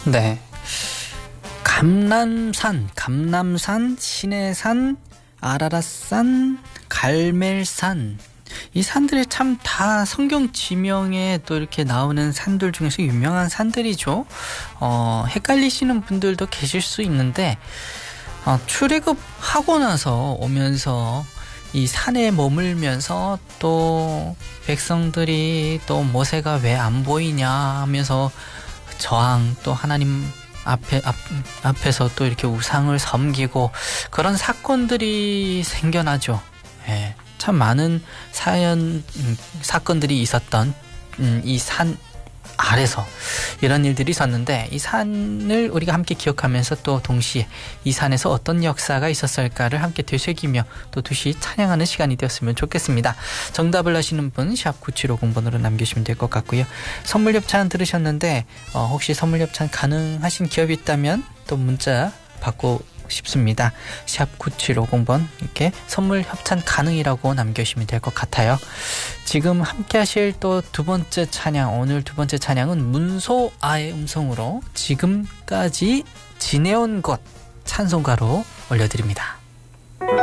네. 감남산, 신해산, 아라랏산, 갈멜산. 이 산들이 참 다 성경 지명에 또 이렇게 나오는 산들 중에서 유명한 산들이죠. 헷갈리시는 분들도 계실 수 있는데, 출애굽하고 나서 오면서 이 산에 머물면서 또 백성들이 또 모세가 왜 안 보이냐 하면서 저항, 또 하나님 앞에서 또 이렇게 우상을 섬기고 그런 사건들이 생겨나죠. 예, 참 많은 사건들이 있었던 이 산 아래서 이런 일들이 있었는데, 이 산을 우리가 함께 기억하면서 또 동시에 이 산에서 어떤 역사가 있었을까를 함께 되새기며 또 두시 찬양하는 시간이 되었으면 좋겠습니다. 정답을 아시는 분 샵 9750번으로 남기시면 될 것 같고요. 선물 협찬 들으셨는데 혹시 선물 협찬 가능하신 기업이 있다면 또 문자 받고 싶습니다. 샵 9750번 이렇게 선물 협찬 가능이라고 남겨주시면 될 것 같아요. 지금 함께 하실 또 두 번째 찬양, 오늘 두 번째 찬양은 문소아의 음성으로 지금까지 지내온 것 찬송가로 올려드립니다.